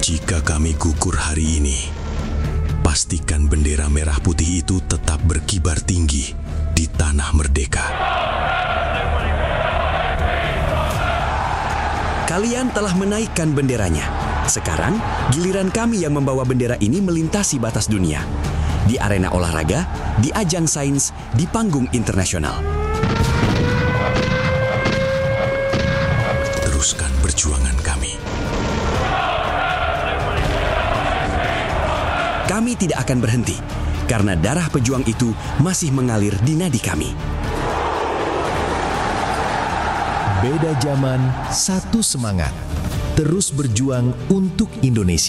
Jika kami gugur hari ini, pastikan bendera merah putih itu tetap berkibar tinggi di tanah merdeka. Kalian telah menaikkan benderanya. Sekarang, giliran kami yang membawa bendera ini melintasi batas dunia. Di arena olahraga, di ajang sains, di panggung internasional. Teruskan perjuangan kami. Kami tidak akan berhenti, karena darah pejuang itu masih mengalir di nadi kami. Beda zaman, satu semangat. Terus berjuang untuk Indonesia.